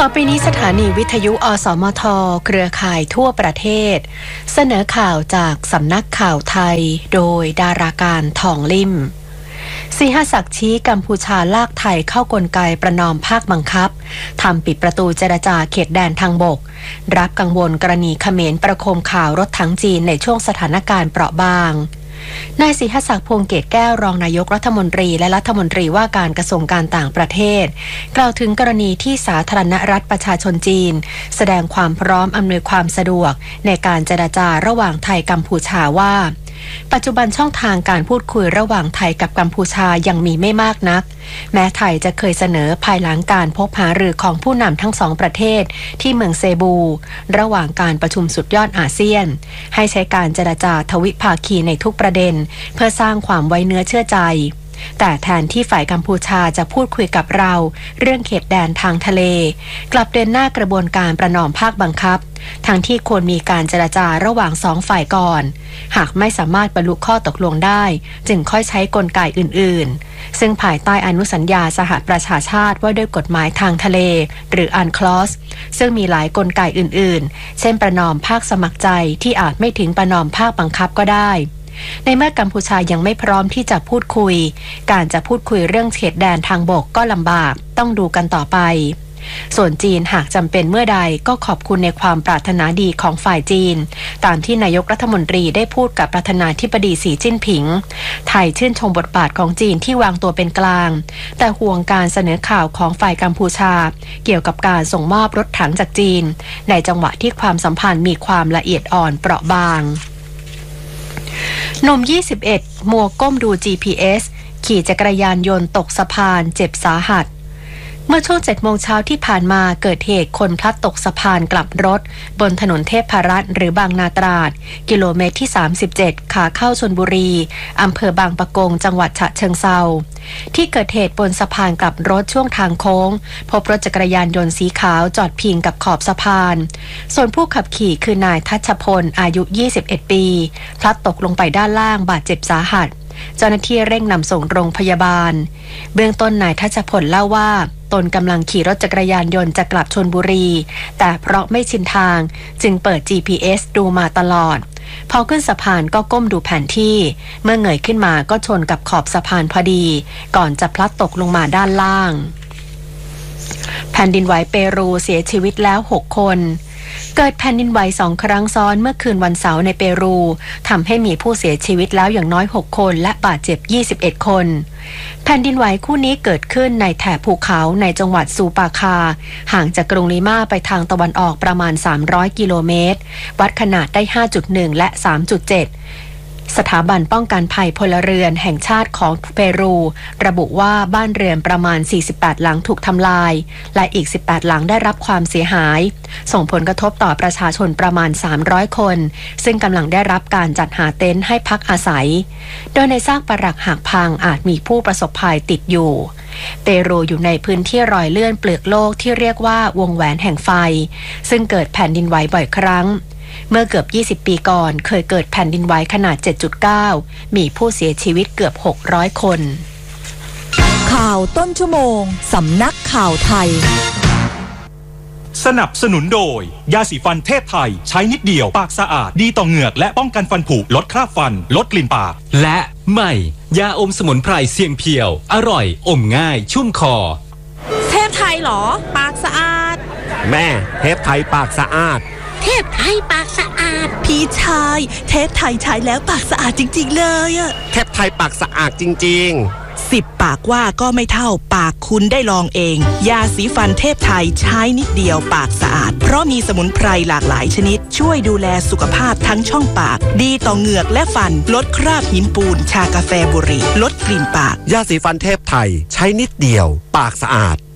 ต่อไปนี้สถานีวิทยุอสมทเครือข่ายทั่วประเทศเสนอข่าวจากสำนักข่าวไทยโดยดาราการทองลิ่มสิหศักดิ์ชี้กัมพูชาลากไทยเข้ากลไกประนอมภาคบังคับทำปิดประตูเจรจาเขตแดนทางบกรับกังวลกรณีเขมรประโคมข่าวรถถังจีนในช่วงสถานการณ์เปราะบางนายสิหศักดิ์พงษ์เกตแก้วรองนายกรัฐมนตรีและรัฐมนตรีว่าการกระทรวงการต่างประเทศกล่าวถึงกรณีที่สาธารณรัฐประชาชนจีนแสดงความพร้อมอำนวยความสะดวกในการเจรจาระหว่างไทยกัมพูชาว่าปัจจุบันช่องทางการพูดคุยระหว่างไทยกับกัมพูชายังมีไม่มากนักแม้ไทยจะเคยเสนอภายหลังการพบหารือของผู้นำทั้งสองประเทศที่เมืองเซบูระหว่างการประชุมสุดยอดอาเซียนให้ใช้การเจรจาทวิภาคีในทุกประเด็นเพื่อสร้างความไว้เนื้อเชื่อใจแต่แทนที่ฝ่ายกัมพูชาจะพูดคุยกับเราเรื่องเขตแดนทางทะเลกลับเดินหน้ากระบวนการประนอมภาคบังคับทั้งที่ควรมีการเจรจาระหว่างสองฝ่ายก่อนหากไม่สามารถบรรลุข้อตกลงได้จึงค่อยใช้กลไกอื่นๆซึ่งภายใต้อนุสัญญาสหประชาชาติว่าด้วยกฎหมายทางทะเลหรืออันคลอสซึ่งมีหลายกลไกอื่นๆเช่นประนอมภาคสมัครใจที่อาจไม่ถึงประนอมภาคบังคับก็ได้ในเมื่อกัมพูชายังไม่พร้อมที่จะพูดคุยการจะพูดคุยเรื่องเขตแดนทางบกก็ลำบากต้องดูกันต่อไปส่วนจีนหากจำเป็นเมื่อใดก็ขอบคุณในความปรารถนาดีของฝ่ายจีนตามที่นายกรัฐมนตรีได้พูดกับประธานาธิบดีสีจิ้นผิงไทยชื่นชมบทบาทของจีนที่วางตัวเป็นกลางแต่ห่วงการเสนอข่าวของฝ่ายกัมพูชาเกี่ยวกับการส่งมอบรถถังจากจีนในจังหวะที่ความสัมพันธ์มีความละเอียดอ่อนเปราะบางหนุ่ม21มัวก้มดู GPS ขี่จักรยานยนต์ตกสะพานเจ็บสาหัสเมื่อช่วง 7 โมงเช้าที่ผ่านมาเกิดเหตุคนพลัดตกสะพานกลับรถบนถนนเทพรัตน์หรือบางนาตราดกิโลเมตรที่37ขาเข้าชลบุรีอำเภอบางปะกงจังหวัดฉะเชิงเทราที่เกิดเหตุบนสะพานกลับรถช่วงทางโค้งพบรถจักรยานยนต์สีขาวจอดพิงกับขอบสะพานส่วนผู้ขับขี่คือนายทัชพลอายุ21ปีพลัดตกลงไปด้านล่างบาดเจ็บสาหัสเจ้าหน้าที่เร่งนำส่งโรงพยาบาลเบื้องต้นนายทัชพลเล่าว่าตนกำลังขี่รถจักรยานยนต์จะกลับชลบุรีแต่เพราะไม่ชินทางจึงเปิด GPS ดูมาตลอดพอขึ้นสะพานก็ก้มดูแผนที่เมื่อเงยขึ้นมาก็ชนกับขอบสะพานพอดีก่อนจะพลัดตกลงมาด้านล่างแผ่นดินไหวเปรูเสียชีวิตแล้ว6คนเกิดแผ่นดินไหว2 ครั้งซ้อนเมื่อคืนวันเสาร์ในเปรูทำให้มีผู้เสียชีวิตแล้วอย่างน้อย6คนและบาดเจ็บ21คนแผ่นดินไหวคู่นี้เกิดขึ้นในแถบภูเขาในจังหวัดซูปาคาห่างจากกรุงลิมาไปทางตะวันออกประมาณ300กิโลเมตรวัดขนาดได้ 5.1 และ 3.7สถาบันป้องกันภัยพลเรือนแห่งชาติของเปรูระบุว่าบ้านเรือนประมาณ48หลังถูกทำลายและอีก18หลังได้รับความเสียหายส่งผลกระทบต่อประชาชนประมาณ300คนซึ่งกำลังได้รับการจัดหาเต็นท์ให้พักอาศัยโดยในซากปรักหักพังอาจมีผู้ประสบภัยติดอยู่เปรูอยู่ในพื้นที่รอยเลื่อนเปลือกโลกที่เรียกว่าวงแหวนแห่งไฟซึ่งเกิดแผ่นดินไหวบ่อยครั้งเมื่อเกือบ20ปีก่อนเคยเกิดแผ่นดินไหวขนาด 7.9 มีผู้เสียชีวิตเกือบ600คนข่าวต้นชั่วโมงสำนักข่าวไทยสนับสนุนโดยยาสีฟันเทพไทยใช้นิดเดียวปากสะอาดดีต่อเหงือกและป้องกันฟันผุลดคราบฟันลดกลิ่นปากและใหม่ยาอมสมุนไพรเสียงเพียวอร่อยอมง่ายชุ่มคอเทพไทยเหรอปากสะอาดแม่เทพไทยปากสะอาดเทพไทยปากสะอาดพี่ชายเทพไทยใช้แล้วปากสะอาดจริงๆเลยอะเทพไทยปากสะอาดจริงๆ 10ปากว่าก็ไม่เท่าปากคุณได้ลองเองยาสีฟันเทพไทยใช้นิดเดียวปากสะอาดเพราะมีสมุนไพรหลากหลายชนิดช่วยดูแลสุขภาพทั้งช่องปากดีต่อเหงือกและฟันลดคราบหินปูนชากาแฟบุหรี่ลดกลิ่นปากยาสีฟันเทพไทยใช้นิดเดียวปากสะอาด